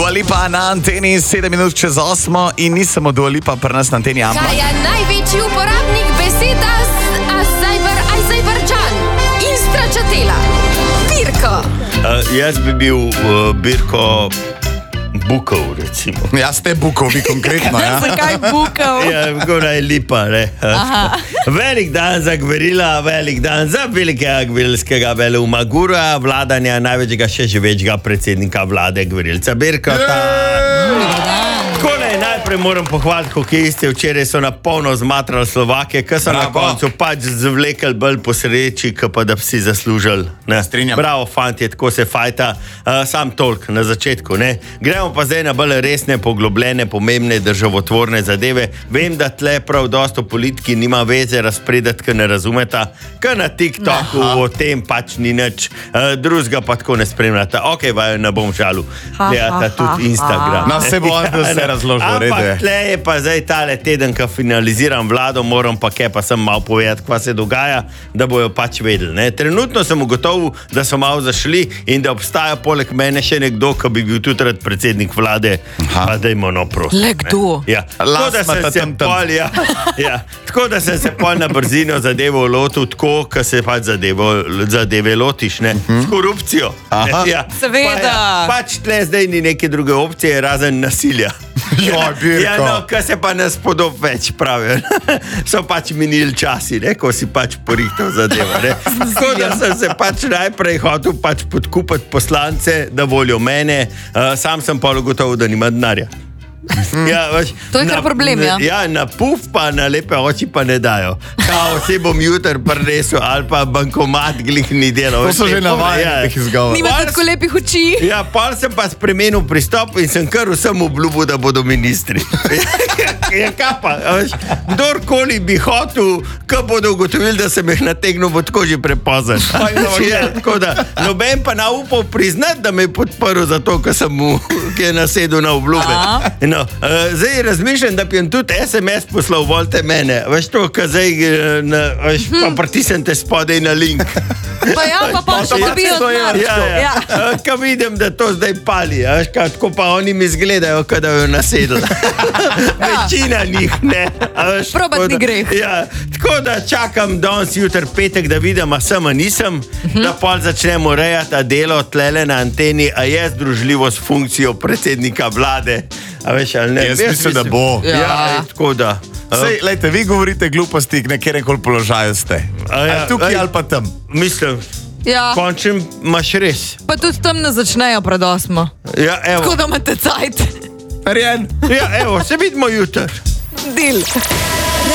Dua Lipa na anteni 7 minut čez 8 in ni samo Dua Lipa pri nas na anteni, ampak... Kaj je največji uporabnik beseda Azerbajdžan? Istra Čatela. Birko. Jaz bi bil Birko Bukov, recimo. Ja, ste Bukovi konkretno, ja. Zakaj Bukov? Ja, gora je Lipa, ne. Velik dan za Gverila, velik dan za velikega gverilskega veleuma Gura, vladanja največjega še živečega predsednika vlade Gverilca Birkota. Najprej moram pohvaliti hokejisti, včeraj so na polno zmatrali Slovake, ki so na koncu pač zvlekli bolj po sreči, pa da bi si zaslužili. Strinjam. Bravo, fantje, tako se fajta. Sam toliko na začetku. Ne? Gremo pa zdaj na bolj resne, poglobljene, pomembne, državotvorne zadeve. Vem, da tle prav dosto politiki nima veze razpredati, ker ne razumeta, ker na TikToku o tem pač ni nič. Drugega pa tako ne spremljata. Ok, vaju ne bom žalil. Gledata tudi Instagram. Na vse bo on, da se razložil. Ampak tle je pa zdaj tale teden, ko finaliziram vlado, moram pa kaj pa sem malo povedati, kva se dogaja, da bojo pač vedeli. Ne? Trenutno sem ugotovil, da so malo zašli in da obstaja poleg mene še nekdo, ki bi bil tudi rad predsednik vlade. Pa dajmo no prosim. Le kdo? Ja. Tako da sem se pol na brzino zadevo lotil, tako, ko se pač zadeve lotiš, ne? S korupcijo. Ja. Seveda. Pač tle zdaj ni neke druge opcije, razen nasilja. Ja, no, ko se pa ne spodob več, pravijo. So pač minili časi, ne, ko si pač porihtal zadevo, ne. Tako da sem se pač najprej hotel pač podkupati poslance, da volijo mene, sam sem pa ugotovil, da nima denarja. Ja, to je kar problem, ja. Ja, na puf pa na lepe oči pa ne dajo. Kao se bom jutr prinesel ali pa bankomat glih ni delal. To so že navajeni teh izgovorov. Nima tako lepih oči. Ja, pol sem pa spremenil pristop in sem kar vsem obljubil, da bodo ministri. Ja, kapa, kdorkoli bi hotel, ko bodo ugotovili, da sem jih nategnil, bo tako že prepozen. Ja, tako da, noben pa na upal priznati, da me je podprl zato, ker sem mu je nasedel na obljube. No, zdaj razmišljam, da bi jim tudi SMS poslal, volite mene. Veš to, ko zdaj pa pritisnem te spodaj na link. Pa ja, pa še dobijo denar. Ja. Ko vidim, da to zdaj pali, veš, tako pa oni mi izgledajo, kada jo nasedli. Večina njih ne. Probat ni greh. Ja, tako da čakam danes jutr petek, da vidim, a sem, a nisem, da pol začnemo rejati delo tlele na anteni, a je združljivo s funkcijo predsednika vlade. A veš, ali ne? Jaz mislim, da bo. Ja, tako da. Sej, lejte, vi govorite gluposti, nekjerkoli položaju ste. Ali tukaj ali pa tam? Mislim, končem imaš res. Pa tudi tam ne začnejo pred 8. Ja, evo. Tako da imate cajt. Verjen. Ja, evo, se vidimo jutr. Deal.